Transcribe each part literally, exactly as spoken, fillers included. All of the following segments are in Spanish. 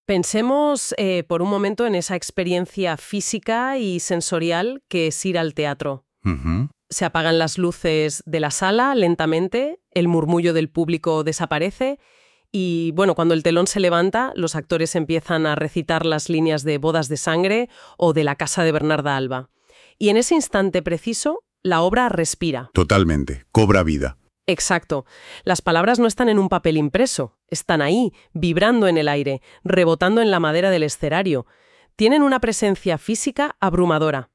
Pensemos eh, por un momento en esa experiencia física y sensorial que es ir al teatro. Ujú. Se apagan las luces de la sala lentamente, el murmullo del público desaparece y, bueno, cuando el telón se levanta, los actores empiezan a recitar las líneas de Bodas de Sangre o de La Casa de Bernarda Alba. Y en ese instante preciso, la obra respira. Totalmente. Cobra vida. Exacto. Las palabras no están en un papel impreso, están ahí, vibrando en el aire, rebotando en la madera del escenario. Tienen una presencia física abrumadora.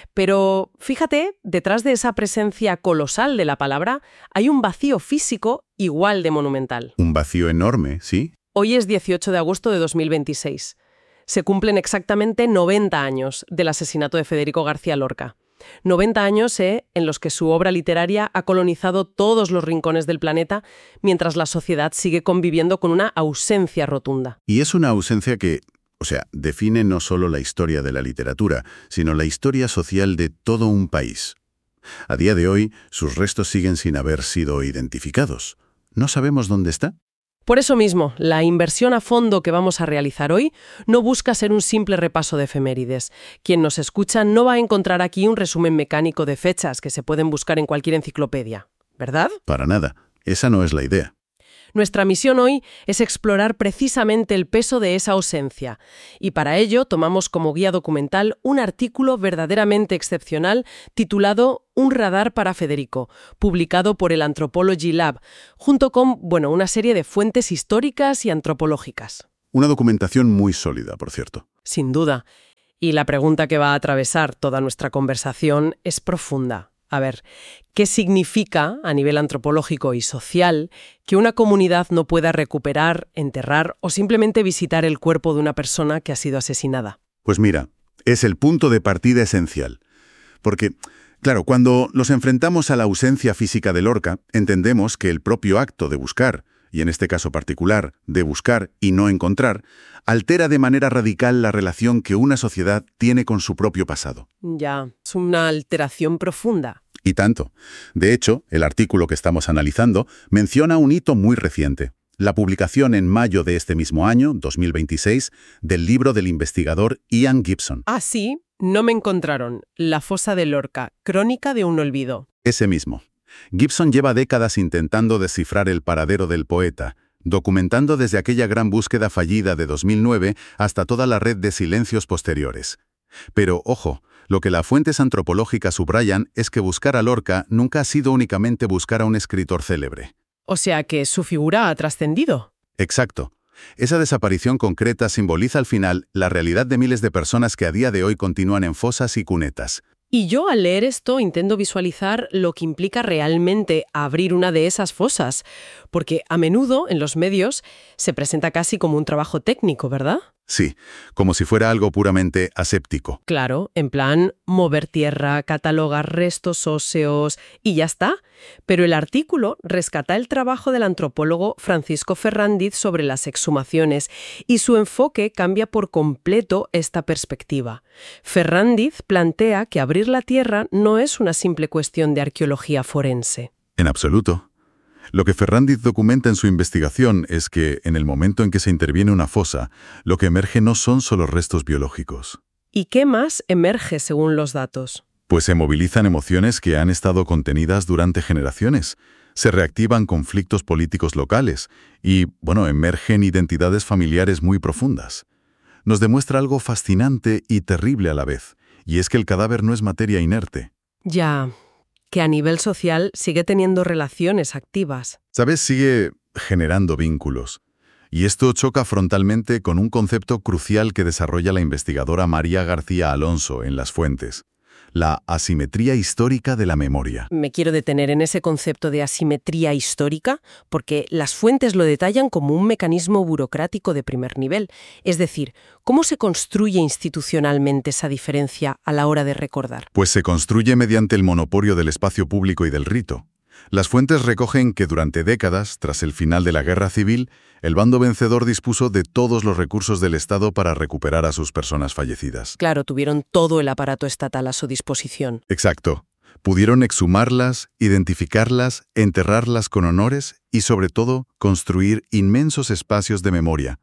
Pero, fíjate, detrás de esa presencia colosal de la palabra hay un vacío físico igual de monumental. Un vacío enorme, ¿sí? Hoy es dieciocho de agosto de dos mil veintiséis. Se cumplen exactamente noventa años del asesinato de Federico García Lorca. noventa años eh, en los que su obra literaria ha colonizado todos los rincones del planeta, mientras la sociedad sigue conviviendo con una ausencia rotunda. Y es una ausencia que, o sea, define no solo la historia de la literatura, sino la historia social de todo un país. A día de hoy, sus restos siguen sin haber sido identificados. ¿No sabemos dónde está? Por eso mismo, la inversión a fondo que vamos a realizar hoy no busca ser un simple repaso de efemérides. Quien nos escucha no va a encontrar aquí un resumen mecánico de fechas que se pueden buscar en cualquier enciclopedia, ¿verdad? Para nada. Esa no es la idea. Nuestra misión hoy es explorar precisamente el peso de esa ausencia, y para ello tomamos como guía documental un artículo verdaderamente excepcional titulado Un radar para Federico, publicado por el Anthropology Lab, junto con, bueno, una serie de fuentes históricas y antropológicas. Una documentación muy sólida, por cierto. Sin duda. Y la pregunta que va a atravesar toda nuestra conversación es profunda. A ver, ¿qué significa, a nivel antropológico y social, que una comunidad no pueda recuperar, enterrar o simplemente visitar el cuerpo de una persona que ha sido asesinada? Pues mira, es el punto de partida esencial. Porque, claro, cuando nos enfrentamos a la ausencia física de Lorca, entendemos que el propio acto de buscar, y en este caso particular, de buscar y no encontrar, altera de manera radical la relación que una sociedad tiene con su propio pasado. Ya, es una alteración profunda. Y tanto. De hecho, el artículo que estamos analizando menciona un hito muy reciente. La publicación en mayo de este mismo año, dos mil veintiséis, del libro del investigador Ian Gibson. Ah, sí, no me encontraron. La fosa de Lorca, crónica de un olvido. Ese mismo. Gibson lleva décadas intentando descifrar el paradero del poeta, documentando desde aquella gran búsqueda fallida de dos mil nueve hasta toda la red de silencios posteriores. Pero, ojo, lo que las fuentes antropológicas subrayan es que buscar a Lorca nunca ha sido únicamente buscar a un escritor célebre. O sea que su figura ha trascendido. Exacto. Esa desaparición concreta simboliza al final la realidad de miles de personas que a día de hoy continúan en fosas y cunetas. Y yo al leer esto intento visualizar lo que implica realmente abrir una de esas fosas, porque a menudo en los medios se presenta casi como un trabajo técnico, ¿verdad? Sí, como si fuera algo puramente aséptico. Claro, en plan mover tierra, catalogar restos óseos y ya está. Pero el artículo rescata el trabajo del antropólogo Francisco Ferrandiz sobre las exhumaciones y su enfoque cambia por completo esta perspectiva. Ferrandiz plantea que abrir la tierra no es una simple cuestión de arqueología forense. En absoluto. Lo que Ferrandiz documenta en su investigación es que, en el momento en que se interviene una fosa, lo que emerge no son solo restos biológicos. ¿Y qué más emerge según los datos? Pues se movilizan emociones que han estado contenidas durante generaciones, se reactivan conflictos políticos locales y, bueno, emergen identidades familiares muy profundas. Nos demuestra algo fascinante y terrible a la vez, y es que el cadáver no es materia inerte. Ya, que a nivel social sigue teniendo relaciones activas. ¿Sabes? Sigue generando vínculos. Y esto choca frontalmente con un concepto crucial que desarrolla la investigadora María García Alonso en Las Fuentes: la asimetría histórica de la memoria. Me quiero detener en ese concepto de asimetría histórica porque las fuentes lo detallan como un mecanismo burocrático de primer nivel. Es decir, ¿cómo se construye institucionalmente esa diferencia a la hora de recordar? Pues se construye mediante el monopolio del espacio público y del rito. Las fuentes recogen que durante décadas, tras el final de la Guerra Civil, el bando vencedor dispuso de todos los recursos del Estado para recuperar a sus personas fallecidas. Claro, tuvieron todo el aparato estatal a su disposición. Exacto. Pudieron exhumarlas, identificarlas, enterrarlas con honores y, sobre todo, construir inmensos espacios de memoria.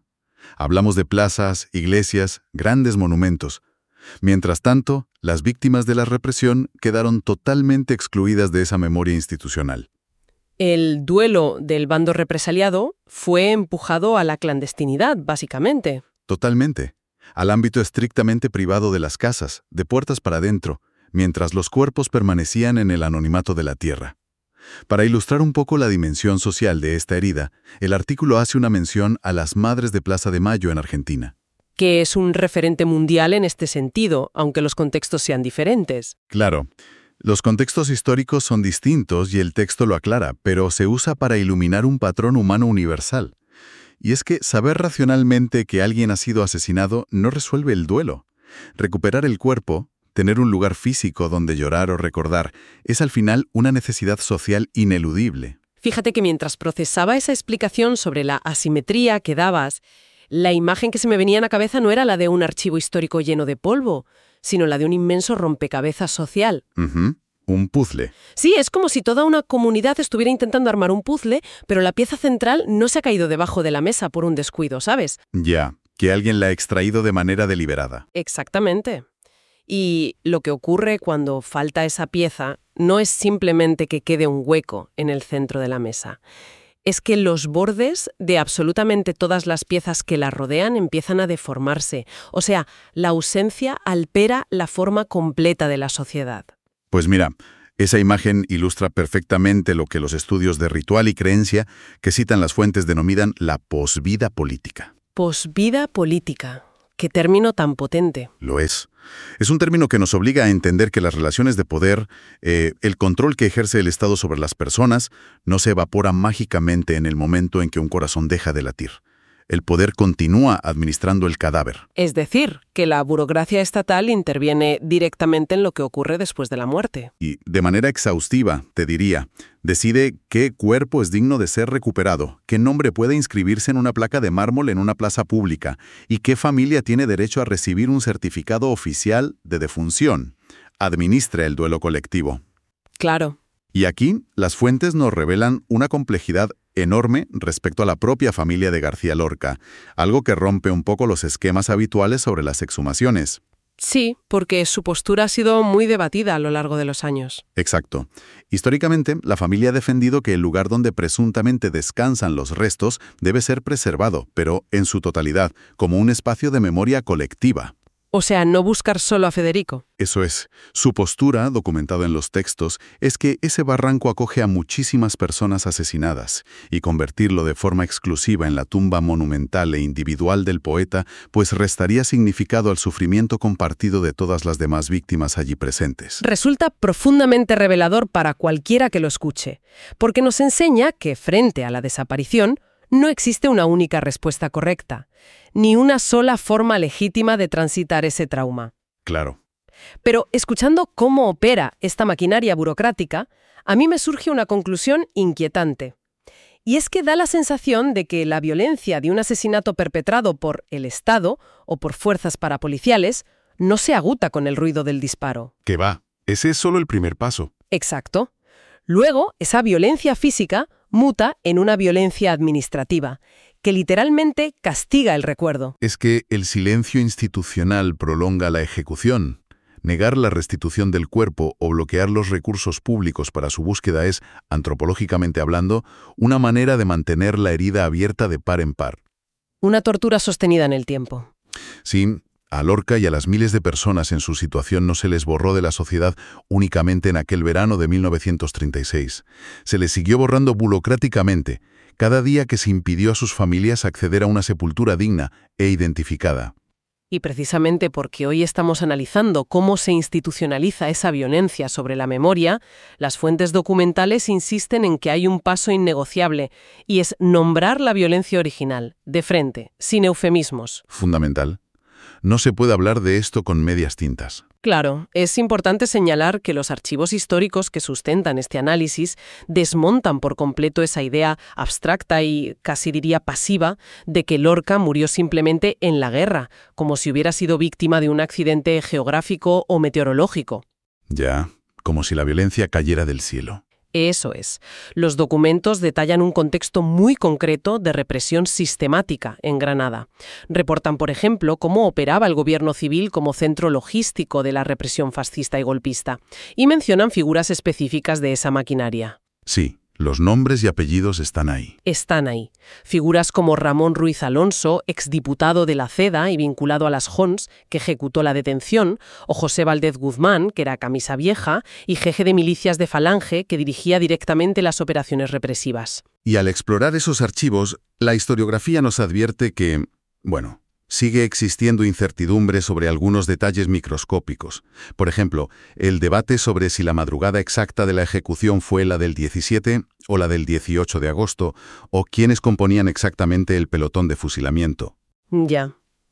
Hablamos de plazas, iglesias, grandes monumentos. Mientras tanto, las víctimas de la represión quedaron totalmente excluidas de esa memoria institucional. El duelo del bando represaliado fue empujado a la clandestinidad, básicamente. Totalmente. Al ámbito estrictamente privado de las casas, de puertas para adentro, mientras los cuerpos permanecían en el anonimato de la tierra. Para ilustrar un poco la dimensión social de esta herida, el artículo hace una mención a las Madres de Plaza de Mayo en Argentina. Que es un referente mundial en este sentido, aunque los contextos sean diferentes. Claro, los contextos históricos son distintos y el texto lo aclara, pero se usa para iluminar un patrón humano universal. Y es que saber racionalmente que alguien ha sido asesinado no resuelve el duelo. Recuperar el cuerpo, tener un lugar físico donde llorar o recordar, es al final una necesidad social ineludible. Fíjate que mientras procesaba esa explicación sobre la asimetría que dabas, la imagen que se me venía a la cabeza no era la de un archivo histórico lleno de polvo, sino la de un inmenso rompecabezas social. Uh-huh. Un puzzle. Sí, es como si toda una comunidad estuviera intentando armar un puzzle, pero la pieza central no se ha caído debajo de la mesa por un descuido, ¿sabes? Ya, que alguien la ha extraído de manera deliberada. Exactamente. Y lo que ocurre cuando falta esa pieza no es simplemente que quede un hueco en el centro de la mesa. Es que los bordes de absolutamente todas las piezas que la rodean empiezan a deformarse. O sea, la ausencia altera la forma completa de la sociedad. Pues mira, esa imagen ilustra perfectamente lo que los estudios de ritual y creencia que citan las fuentes denominan la posvida política. Posvida política. ¡Qué término tan potente! Lo es. Es un término que nos obliga a entender que las relaciones de poder, eh, el control que ejerce el Estado sobre las personas, no se evapora mágicamente en el momento en que un corazón deja de latir. El poder continúa administrando el cadáver. Es decir, que la burocracia estatal interviene directamente en lo que ocurre después de la muerte. Y, de manera exhaustiva, te diría, decide qué cuerpo es digno de ser recuperado, qué nombre puede inscribirse en una placa de mármol en una plaza pública y qué familia tiene derecho a recibir un certificado oficial de defunción. Administra el duelo colectivo. Claro. Y aquí, las fuentes nos revelan una complejidad enorme respecto a la propia familia de García Lorca, algo que rompe un poco los esquemas habituales sobre las exhumaciones. Sí, porque su postura ha sido muy debatida a lo largo de los años. Exacto. Históricamente, la familia ha defendido que el lugar donde presuntamente descansan los restos debe ser preservado, pero en su totalidad, como un espacio de memoria colectiva. O sea, no buscar solo a Federico. Eso es. Su postura, documentada en los textos, es que ese barranco acoge a muchísimas personas asesinadas, y convertirlo de forma exclusiva en la tumba monumental e individual del poeta, pues restaría significado al sufrimiento compartido de todas las demás víctimas allí presentes. Resulta profundamente revelador para cualquiera que lo escuche, porque nos enseña que, frente a la desaparición, no existe una única respuesta correcta, ni una sola forma legítima de transitar ese trauma. Claro. Pero escuchando cómo opera esta maquinaria burocrática, a mí me surge una conclusión inquietante. Y es que da la sensación de que la violencia de un asesinato perpetrado por el Estado o por fuerzas parapoliciales no se agota con el ruido del disparo. Que va. Ese es solo el primer paso. Exacto. Luego, esa violencia física muta en una violencia administrativa, que literalmente castiga el recuerdo. Es que el silencio institucional prolonga la ejecución. Negar la restitución del cuerpo o bloquear los recursos públicos para su búsqueda es, antropológicamente hablando, una manera de mantener la herida abierta de par en par. Una tortura sostenida en el tiempo. Sí, a Lorca y a las miles de personas en su situación no se les borró de la sociedad únicamente en aquel verano de mil novecientos treinta y seis. Se les siguió borrando burocráticamente, cada día que se impidió a sus familias acceder a una sepultura digna e identificada. Y precisamente porque hoy estamos analizando cómo se institucionaliza esa violencia sobre la memoria, las fuentes documentales insisten en que hay un paso innegociable, y es nombrar la violencia original, de frente, sin eufemismos. Fundamental. No se puede hablar de esto con medias tintas. Claro, es importante señalar que los archivos históricos que sustentan este análisis desmontan por completo esa idea abstracta y casi diría pasiva de que Lorca murió simplemente en la guerra, como si hubiera sido víctima de un accidente geográfico o meteorológico. Ya, como si la violencia cayera del cielo. Eso es. Los documentos detallan un contexto muy concreto de represión sistemática en Granada. Reportan, por ejemplo, cómo operaba el gobierno civil como centro logístico de la represión fascista y golpista, y mencionan figuras específicas de esa maquinaria. Sí, los nombres y apellidos están ahí. Están ahí. Figuras como Ramón Ruiz Alonso, exdiputado de la CEDA y vinculado a las Jons, que ejecutó la detención, o José Valdez Guzmán, que era camisa vieja, y jefe de milicias de Falange, que dirigía directamente las operaciones represivas. Y al explorar esos archivos, la historiografía nos advierte que, bueno, sigue existiendo incertidumbre sobre algunos detalles microscópicos. Por ejemplo, el debate sobre si la madrugada exacta de la ejecución fue la del diecisiete o la del dieciocho de agosto, o quiénes componían exactamente el pelotón de fusilamiento. Ya.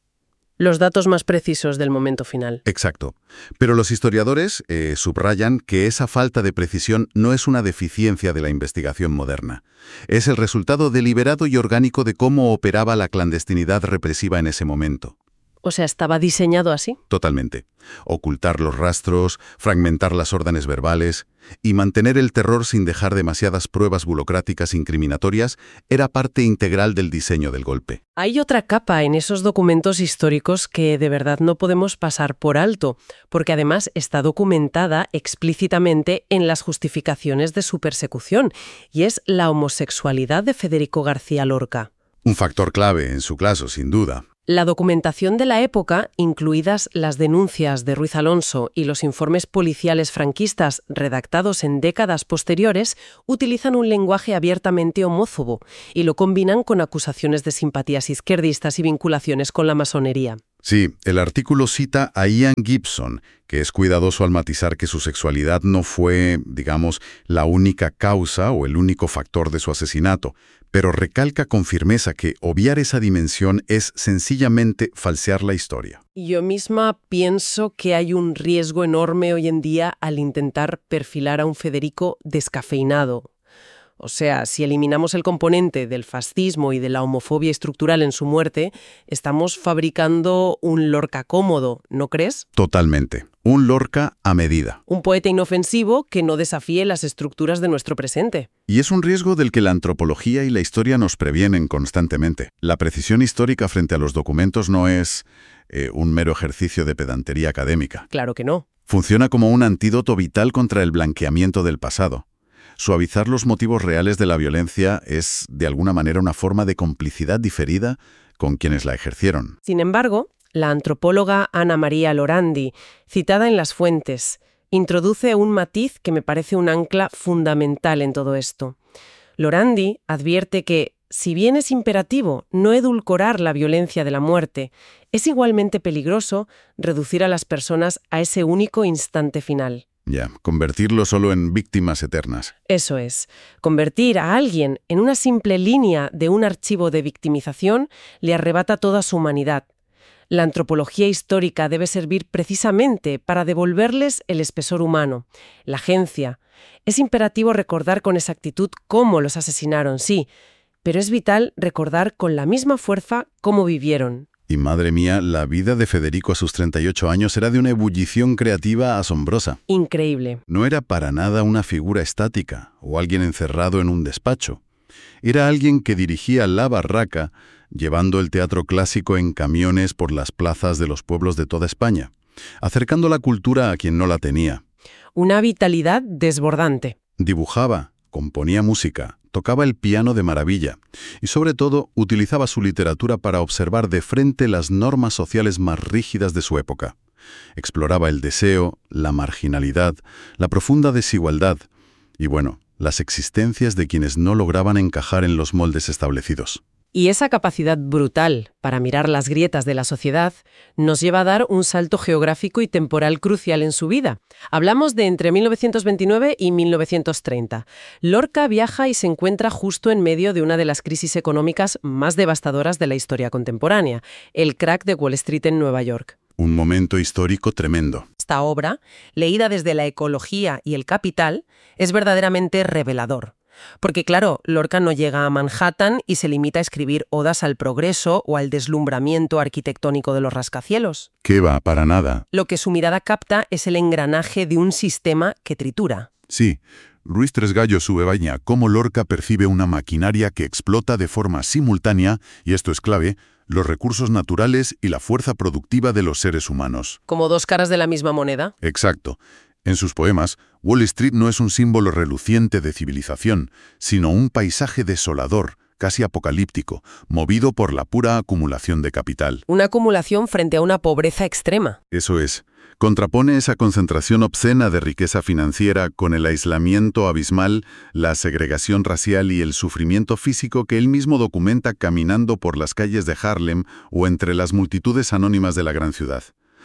Los datos más precisos del momento final. Exacto. Pero los historiadores eh, subrayan que esa falta de precisión no es una deficiencia de la investigación moderna. Es el resultado deliberado y orgánico de cómo operaba la clandestinidad represiva en ese momento. O sea, ¿estaba diseñado así? Totalmente. Ocultar los rastros, fragmentar las órdenes verbales y mantener el terror sin dejar demasiadas pruebas burocráticas incriminatorias era parte integral del diseño del golpe. Hay otra capa en esos documentos históricos que de verdad no podemos pasar por alto, porque además está documentada explícitamente en las justificaciones de su persecución, y es la homosexualidad de Federico García Lorca. Un factor clave en su caso, sin duda. La documentación de la época, incluidas las denuncias de Ruiz Alonso y los informes policiales franquistas redactados en décadas posteriores, utilizan un lenguaje abiertamente homófobo y lo combinan con acusaciones de simpatías izquierdistas y vinculaciones con la masonería. Sí, el artículo cita a Ian Gibson, que es cuidadoso al matizar que su sexualidad no fue, digamos, la única causa o el único factor de su asesinato, pero recalca con firmeza que obviar esa dimensión es sencillamente falsear la historia. Yo misma pienso que hay un riesgo enorme hoy en día al intentar perfilar a un Federico descafeinado. O sea, si eliminamos el componente del fascismo y de la homofobia estructural en su muerte, estamos fabricando un Lorca cómodo, ¿no crees? Totalmente. Un Lorca a medida. Un poeta inofensivo que no desafíe las estructuras de nuestro presente. Y es un riesgo del que la antropología y la historia nos previenen constantemente. La precisión histórica frente a los documentos no es eh, un mero ejercicio de pedantería académica. Claro que no. Funciona como un antídoto vital contra el blanqueamiento del pasado. Suavizar los motivos reales de la violencia es, de alguna manera, una forma de complicidad diferida con quienes la ejercieron. Sin embargo, la antropóloga Ana María Lorandi, citada en las fuentes, introduce un matiz que me parece un ancla fundamental en todo esto. Lorandi advierte que, si bien es imperativo no edulcorar la violencia de la muerte, es igualmente peligroso reducir a las personas a ese único instante final. Ya, convertirlo solo en víctimas eternas. Eso es. Convertir a alguien en una simple línea de un archivo de victimización le arrebata toda su humanidad. La antropología histórica debe servir precisamente para devolverles el espesor humano, la agencia. Es imperativo recordar con exactitud cómo los asesinaron, sí, pero es vital recordar con la misma fuerza cómo vivieron. Y madre mía, la vida de Federico a sus treinta y ocho años era de una ebullición creativa asombrosa. Increíble. No era para nada una figura estática o alguien encerrado en un despacho. Era alguien que dirigía la barraca, llevando el teatro clásico en camiones por las plazas de los pueblos de toda España, acercando la cultura a quien no la tenía. Una vitalidad desbordante. Dibujaba, componía música, tocaba el piano de maravilla y, sobre todo, utilizaba su literatura para observar de frente las normas sociales más rígidas de su época. Exploraba el deseo, la marginalidad, la profunda desigualdad y, bueno, las existencias de quienes no lograban encajar en los moldes establecidos. Y esa capacidad brutal para mirar las grietas de la sociedad nos lleva a dar un salto geográfico y temporal crucial en su vida. Hablamos de entre mil novecientos veintinueve y mil novecientos treinta. Lorca viaja y se encuentra justo en medio de una de las crisis económicas más devastadoras de la historia contemporánea, el crack de Wall Street en Nueva York. Un momento histórico tremendo. Esta obra, leída desde la ecología y el capital, es verdaderamente revelador. Porque claro, Lorca no llega a Manhattan y se limita a escribir odas al progreso o al deslumbramiento arquitectónico de los rascacielos. ¿Qué va? Para nada. Lo que su mirada capta es el engranaje de un sistema que tritura. Sí, Ruiz Tresgallo subebaña cómo Lorca percibe una maquinaria que explota de forma simultánea, y esto es clave, los recursos naturales y la fuerza productiva de los seres humanos. Como dos caras de la misma moneda. Exacto. En sus poemas, Wall Street no es un símbolo reluciente de civilización, sino un paisaje desolador, casi apocalíptico, movido por la pura acumulación de capital. Una acumulación frente a una pobreza extrema. Eso es. Contrapone esa concentración obscena de riqueza financiera con el aislamiento abismal, la segregación racial y el sufrimiento físico que él mismo documenta caminando por las calles de Harlem o entre las multitudes anónimas de la gran ciudad.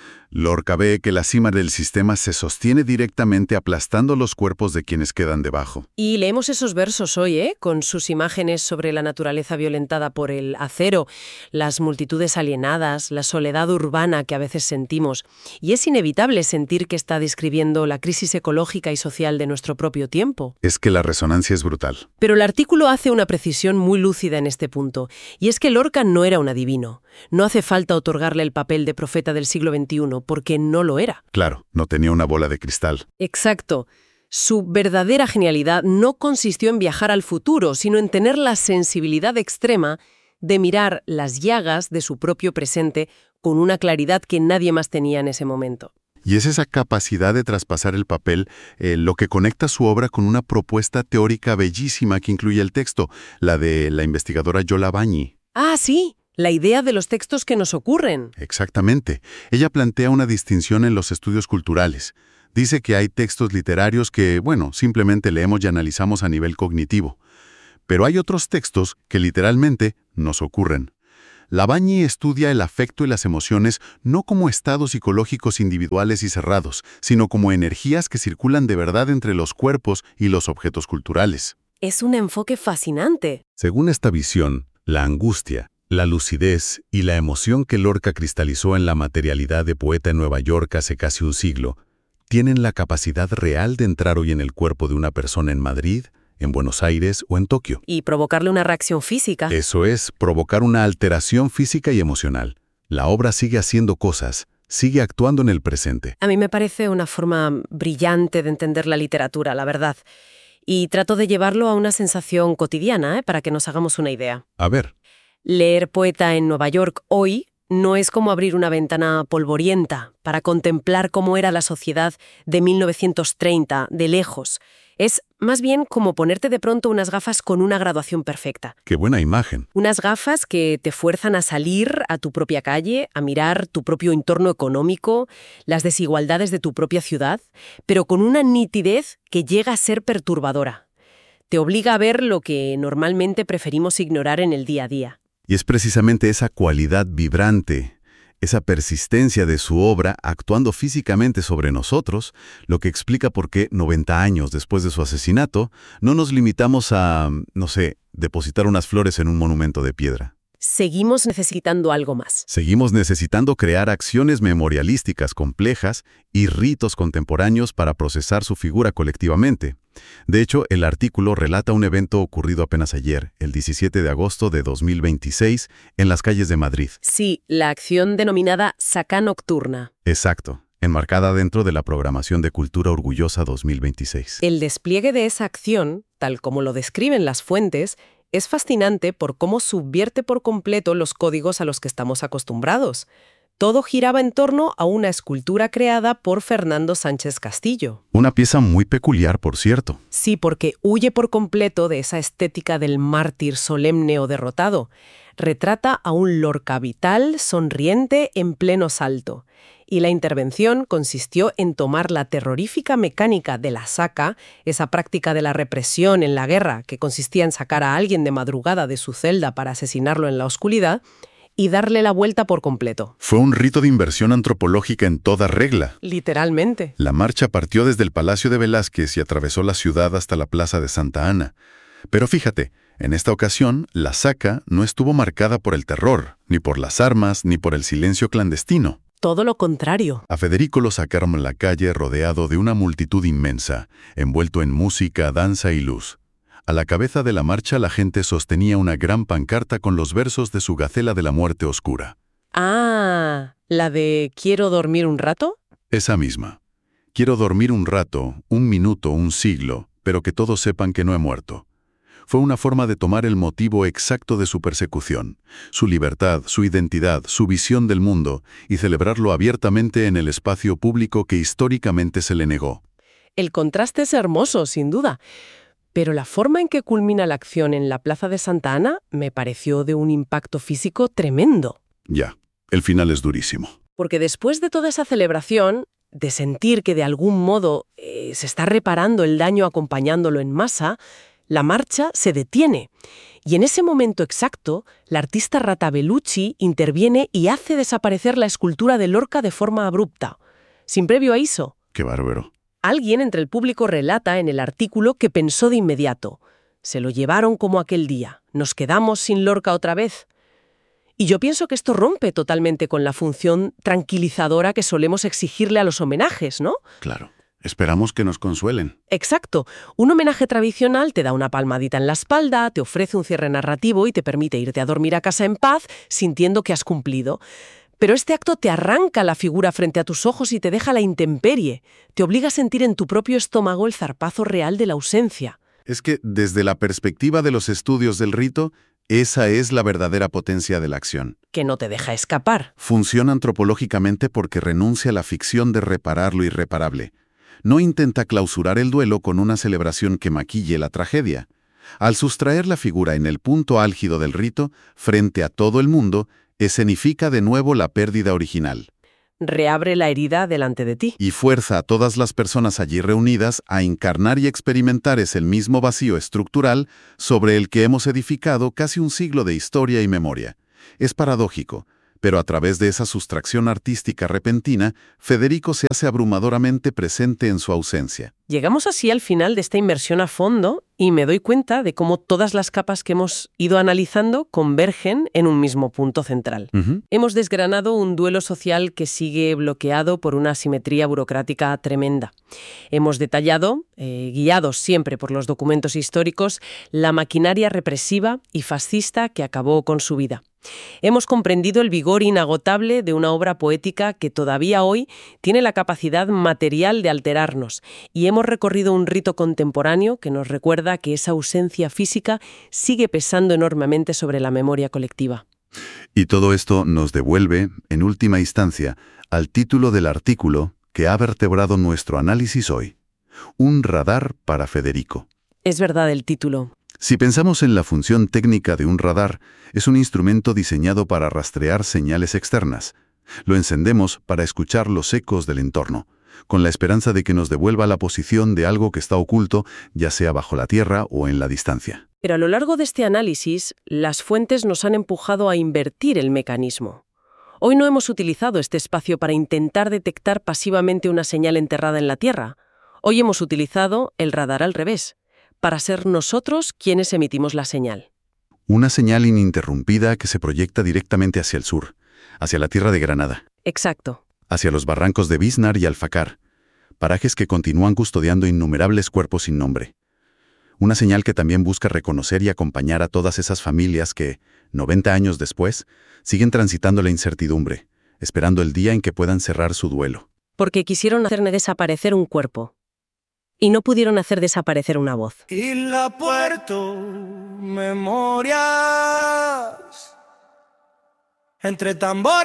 Lorca ve que la cima del sistema se sostiene directamente aplastando los cuerpos de quienes quedan debajo. Y leemos esos versos hoy, ¿eh? Con sus imágenes sobre la naturaleza violentada por el acero, las multitudes alienadas, la soledad urbana que a veces sentimos. Y es inevitable sentir que está describiendo la crisis ecológica y social de nuestro propio tiempo. Es que la resonancia es brutal. Pero el artículo hace una precisión muy lúcida en este punto, y es que Lorca no era un adivino. No hace falta otorgarle el papel de profeta del siglo veintiuno, porque no lo era. Claro, no tenía una bola de cristal. Exacto. Su verdadera genialidad no consistió en viajar al futuro, sino en tener la sensibilidad extrema de mirar las llagas de su propio presente con una claridad que nadie más tenía en ese momento. Y es esa capacidad de traspasar el papel eh, lo que conecta su obra con una propuesta teórica bellísima que incluye el texto, la de la investigadora Yola Bañi. Ah, sí. La idea de los textos que nos ocurren. Exactamente. Ella plantea una distinción en los estudios culturales. Dice que hay textos literarios que, bueno, simplemente leemos y analizamos a nivel cognitivo. Pero hay otros textos que literalmente nos ocurren. Labañi estudia el afecto y las emociones no como estados psicológicos individuales y cerrados, sino como energías que circulan de verdad entre los cuerpos y los objetos culturales. Es un enfoque fascinante. Según esta visión, la angustia, la lucidez y la emoción que Lorca cristalizó en la materialidad de poeta en Nueva York hace casi un siglo, tienen la capacidad real de entrar hoy en el cuerpo de una persona en Madrid, en Buenos Aires o en Tokio. Y provocarle una reacción física. Eso es, provocar una alteración física y emocional. La obra sigue haciendo cosas, sigue actuando en el presente. A mí me parece una forma brillante de entender la literatura, la verdad. Y trato de llevarlo a una sensación cotidiana, ¿eh? Para que nos hagamos una idea. A ver. Leer poeta en Nueva York hoy no es como abrir una ventana polvorienta para contemplar cómo era la sociedad de mil novecientos treinta, de lejos. Es más bien como ponerte de pronto unas gafas con una graduación perfecta. ¡Qué buena imagen! Unas gafas que te fuerzan a salir a tu propia calle, a mirar tu propio entorno económico, las desigualdades de tu propia ciudad, pero con una nitidez que llega a ser perturbadora. Te obliga a ver lo que normalmente preferimos ignorar en el día a día. Y es precisamente esa cualidad vibrante, esa persistencia de su obra actuando físicamente sobre nosotros, lo que explica por qué noventa años después de su asesinato, no nos limitamos a, no sé, depositar unas flores en un monumento de piedra. Seguimos necesitando algo más. Seguimos necesitando crear acciones memorialísticas complejas y ritos contemporáneos para procesar su figura colectivamente. De hecho, el artículo relata un evento ocurrido apenas ayer, el diecisiete de agosto de dos mil veintiséis, en las calles de Madrid. Sí, la acción denominada Sacá Nocturna. Exacto, enmarcada dentro de la programación de Cultura Orgullosa dos mil veintiséis. El despliegue de esa acción, tal como lo describen las fuentes, es fascinante por cómo subvierte por completo los códigos a los que estamos acostumbrados. Todo giraba en torno a una escultura creada por Fernando Sánchez Castillo. Una pieza muy peculiar, por cierto. Sí, porque huye por completo de esa estética del mártir solemne o derrotado. Retrata a un Lorca vital, sonriente, en pleno salto. Y la intervención consistió en tomar la terrorífica mecánica de la saca, esa práctica de la represión en la guerra que consistía en sacar a alguien de madrugada de su celda para asesinarlo en la oscuridad, y darle la vuelta por completo. Fue un rito de inversión antropológica en toda regla. Literalmente. La marcha partió desde el Palacio de Velázquez y atravesó la ciudad hasta la Plaza de Santa Ana. Pero fíjate, en esta ocasión, la saca no estuvo marcada por el terror, ni por las armas, ni por el silencio clandestino. Todo lo contrario. A Federico lo sacaron a la calle rodeado de una multitud inmensa, envuelto en música, danza y luz. A la cabeza de la marcha la gente sostenía una gran pancarta con los versos de su Gacela de la Muerte Oscura. Ah, ¿la de ¿quiero dormir un rato? Esa misma. Quiero dormir un rato, un minuto, un siglo, pero que todos sepan que no he muerto. Fue una forma de tomar el motivo exacto de su persecución, su libertad, su identidad, su visión del mundo, y celebrarlo abiertamente en el espacio público que históricamente se le negó. El contraste es hermoso, sin duda. Pero la forma en que culmina la acción en la Plaza de Santa Ana me pareció de un impacto físico tremendo. Ya, el final es durísimo. Porque después de toda esa celebración, de sentir que de algún modo eh, se está reparando el daño acompañándolo en masa, la marcha se detiene. Y en ese momento exacto, la artista Rata Bellucci interviene y hace desaparecer la escultura de Lorca de forma abrupta, sin previo aviso. ¡Qué bárbaro! Alguien entre el público relata en el artículo que pensó de inmediato: se lo llevaron como aquel día, nos quedamos sin Lorca otra vez. Y yo pienso que esto rompe totalmente con la función tranquilizadora que solemos exigirle a los homenajes, ¿no? Claro. Esperamos que nos consuelen. Exacto. Un homenaje tradicional te da una palmadita en la espalda, te ofrece un cierre narrativo y te permite irte a dormir a casa en paz, sintiendo que has cumplido. Pero este acto te arranca la figura frente a tus ojos y te deja a la intemperie. Te obliga a sentir en tu propio estómago el zarpazo real de la ausencia. Es que, desde la perspectiva de los estudios del rito, esa es la verdadera potencia de la acción. Que no te deja escapar. Funciona antropológicamente porque renuncia a la ficción de reparar lo irreparable. No intenta clausurar el duelo con una celebración que maquille la tragedia. Al sustraer la figura en el punto álgido del rito, frente a todo el mundo, escenifica de nuevo la pérdida original. Reabre la herida delante de ti. Y fuerza a todas las personas allí reunidas a encarnar y experimentar ese mismo vacío estructural sobre el que hemos edificado casi un siglo de historia y memoria. Es paradójico, pero a través de esa sustracción artística repentina, Federico se hace abrumadoramente presente en su ausencia. Llegamos así al final de esta inmersión a fondo y me doy cuenta de cómo todas las capas que hemos ido analizando convergen en un mismo punto central. Uh-huh. Hemos desgranado un duelo social que sigue bloqueado por una asimetría burocrática tremenda. Hemos detallado, eh, guiados siempre por los documentos históricos, la maquinaria represiva y fascista que acabó con su vida. Hemos comprendido el vigor inagotable de una obra poética que todavía hoy tiene la capacidad material de alterarnos, y hemos recorrido un rito contemporáneo que nos recuerda que esa ausencia física sigue pesando enormemente sobre la memoria colectiva. Y todo esto nos devuelve, en última instancia, al título del artículo que ha vertebrado nuestro análisis hoy: Un radar para Federico. Es verdad el título. Si pensamos en la función técnica de un radar, es un instrumento diseñado para rastrear señales externas. Lo encendemos para escuchar los ecos del entorno, con la esperanza de que nos devuelva la posición de algo que está oculto, ya sea bajo la tierra o en la distancia. Pero a lo largo de este análisis, las fuentes nos han empujado a invertir el mecanismo. Hoy no hemos utilizado este espacio para intentar detectar pasivamente una señal enterrada en la tierra. Hoy hemos utilizado el radar al revés, para ser nosotros quienes emitimos la señal. Una señal ininterrumpida que se proyecta directamente hacia el sur, hacia la tierra de Granada. Exacto. Hacia los barrancos de Biznar y Alfacar, parajes que continúan custodiando innumerables cuerpos sin nombre. Una señal que también busca reconocer y acompañar a todas esas familias que, noventa años después, siguen transitando la incertidumbre, esperando el día en que puedan cerrar su duelo. Porque quisieron hacerme desaparecer un cuerpo. Y no pudieron hacer desaparecer una voz. Isla Puerto, memorias entre tambores.